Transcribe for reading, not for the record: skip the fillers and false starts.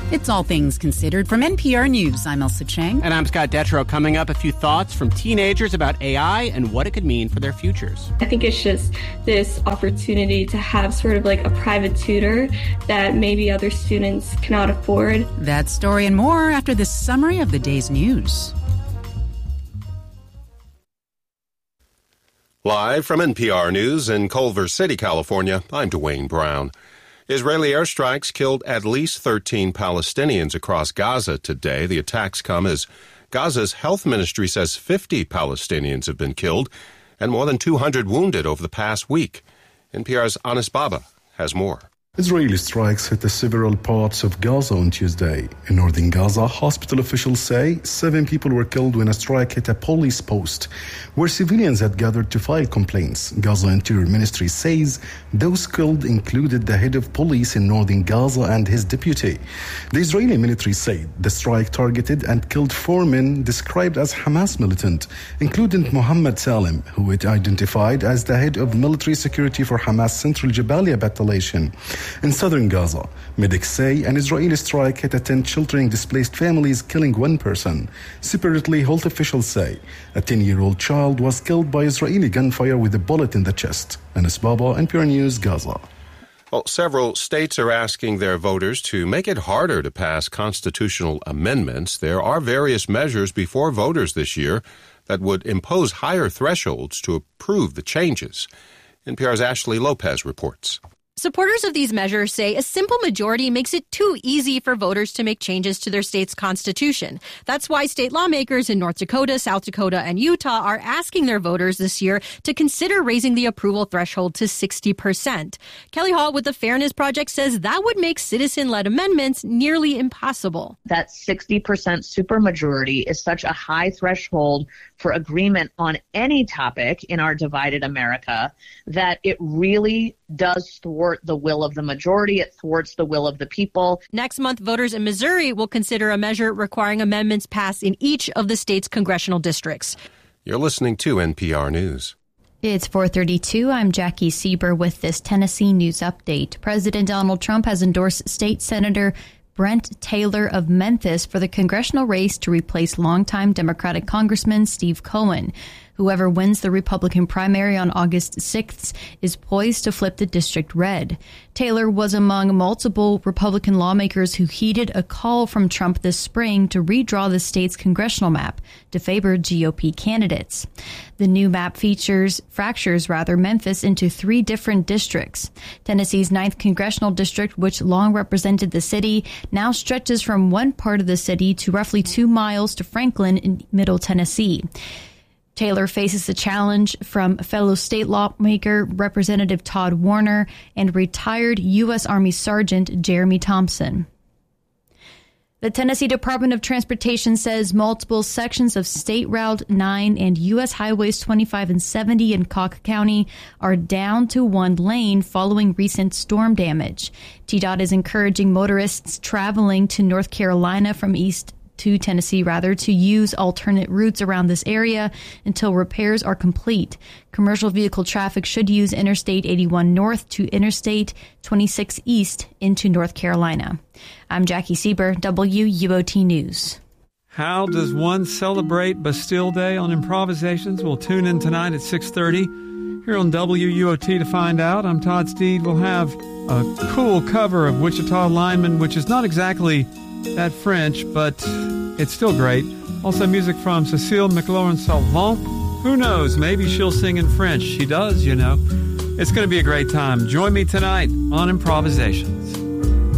It's All Things Considered from NPR News. I'm Elsa Chang. And I'm Scott Detrow. Coming up, a few thoughts from teenagers about AI and what it could mean for their futures. I think it's just this opportunity to have sort of like a private tutor that maybe other students cannot afford. That story and more after this summary of the day's news. Live from NPR News in Culver City, California, I'm Dwayne Brown. Israeli airstrikes killed at least 13 Palestinians across Gaza today. The attacks come as Gaza's health ministry says 50 Palestinians have been killed and more than 200 wounded over the past week. NPR's Anis Baba has more. Israeli strikes hit several parts of Gaza on Tuesday. In northern Gaza, hospital officials say 7 people were killed when a strike hit a police post where civilians had gathered to file complaints. Gaza Interior Ministry says those killed included the head of police in northern Gaza and his deputy. The Israeli military said the strike targeted and killed 4 men described as Hamas militant, including Mohammed Salem, who it identified as the head of military security for Hamas Central Jabalia battalion. In southern Gaza, medics say an Israeli strike hit a tent sheltering displaced families, killing 1 person. Separately, health officials say a 10-year-old child was killed by Israeli gunfire with a bullet in the chest. Anis Baba, NPR News, Gaza. Well, several states are asking their voters to make it harder to pass constitutional amendments. There are various measures before voters this year that would impose higher thresholds to approve the changes. NPR's Ashley Lopez reports. Supporters of these measures say a simple majority makes it too easy for voters to make changes to their state's constitution. That's why state lawmakers in North Dakota, South Dakota, and Utah are asking their voters this year to consider raising the approval threshold to 60%. Kelly Hall with the Fairness Project says that would make citizen-led amendments nearly impossible. That 60% supermajority is such a high threshold for agreement on any topic in our divided America that it really does thwart the will of the majority. It thwarts the will of the people. Next month, voters in Missouri will consider a measure requiring amendments passed in each of the state's congressional districts. You're listening to NPR News. It's 4:32. I'm Jackie Sieber with this Tennessee news update. President Donald Trump has endorsed State Senator Brent Taylor of Memphis for the congressional race to replace longtime Democratic Congressman Steve Cohen. Whoever wins the Republican primary on August 6th is poised to flip the district red. Taylor was among multiple Republican lawmakers who heeded a call from Trump this spring to redraw the state's congressional map to favor GOP candidates. The new map fractures Memphis into 3 different districts. Tennessee's 9th congressional district, which long represented the city, now stretches from one part of the city to roughly 2 miles to Franklin in Middle Tennessee. Taylor faces a challenge from fellow state lawmaker Representative Todd Warner and retired U.S. Army Sergeant Jeremy Thompson. The Tennessee Department of Transportation says multiple sections of State Route 9 and U.S. Highways 25 and 70 in Cook County are down to 1 lane following recent storm damage. TDOT is encouraging motorists traveling to North Carolina from to Tennessee, to use alternate routes around this area until repairs are complete. Commercial vehicle traffic should use Interstate 81 North to Interstate 26 East into North Carolina. I'm Jackie Sieber, WUOT News. How does one celebrate Bastille Day on Improvisations? We'll tune in tonight at 6:30 here on WUOT to find out. I'm Todd Steed. We'll have a cool cover of Wichita Lineman, which is not exactly that French, but it's still great. Also music from Cécile McLaurin-Salvant. Who knows? Maybe she'll sing in French. She does, you know. It's going to be a great time. Join me tonight on Improvisations.